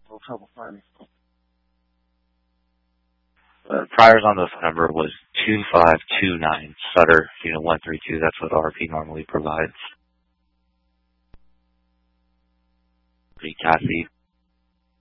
little trouble finding. Priors on the phone number was 2529 Sutter, unit 132. That's what RP normally provides. Cassie.